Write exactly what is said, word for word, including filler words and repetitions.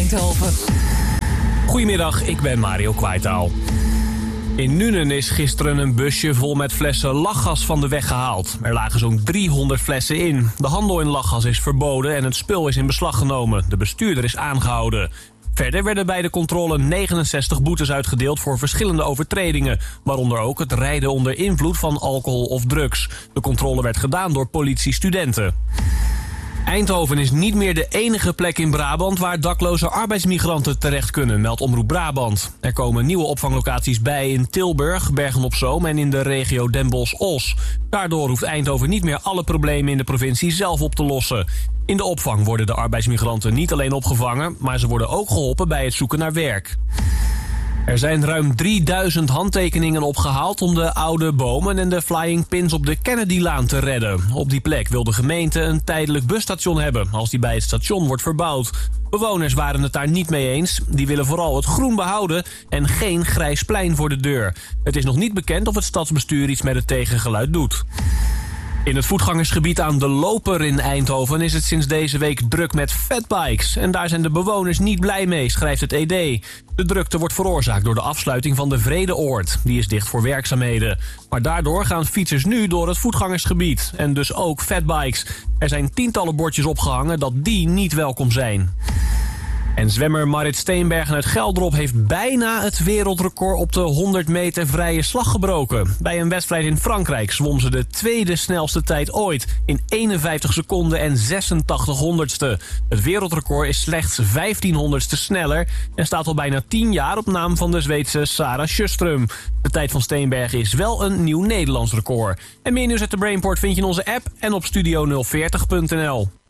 Eindhoven. Goedemiddag, ik ben Mario Kwaitaal. In Nuenen is gisteren een busje vol met flessen lachgas van de weg gehaald. Er lagen zo'n driehonderd flessen in. De handel in lachgas is verboden en het spul is in beslag genomen. De bestuurder is aangehouden. Verder werden bij de controle negenenzestig boetes uitgedeeld voor verschillende overtredingen. Waaronder ook het rijden onder invloed van alcohol of drugs. De controle werd gedaan door politiestudenten. Eindhoven is niet meer de enige plek in Brabant waar dakloze arbeidsmigranten terecht kunnen, meldt Omroep Brabant. Er komen nieuwe opvanglocaties bij in Tilburg, Bergen-op-Zoom en in de regio Den Bosch-Os. Daardoor hoeft Eindhoven niet meer alle problemen in de provincie zelf op te lossen. In de opvang worden de arbeidsmigranten niet alleen opgevangen, maar ze worden ook geholpen bij het zoeken naar werk. Er zijn ruim drieduizend handtekeningen opgehaald om de oude bomen en de flying pins op de Kennedylaan te redden. Op die plek wil de gemeente een tijdelijk busstation hebben als die bij het station wordt verbouwd. Bewoners waren het daar niet mee eens. Die willen vooral het groen behouden en geen grijs plein voor de deur. Het is nog niet bekend of het stadsbestuur iets met het tegengeluid doet. In het voetgangersgebied aan De Loper in Eindhoven is het sinds deze week druk met fatbikes. En daar zijn de bewoners niet blij mee, schrijft het E D. De drukte wordt veroorzaakt door de afsluiting van de Vredeoord. Die is dicht voor werkzaamheden. Maar daardoor gaan fietsers nu door het voetgangersgebied. En dus ook fatbikes. Er zijn tientallen bordjes opgehangen dat die niet welkom zijn. En zwemmer Marit Steenbergen uit Geldrop heeft bijna het wereldrecord op de honderd meter vrije slag gebroken. Bij een wedstrijd in Frankrijk zwom ze de tweede snelste tijd ooit in eenenvijftig seconden en zesentachtig honderdste. Het wereldrecord is slechts vijftien honderdste sneller en staat al bijna tien jaar op naam van de Zweedse Sarah Sjöström. De tijd van Steenbergen is wel een nieuw Nederlands record. En meer nieuws uit de Brainport vind je in onze app en op studio nul veertig punt n l.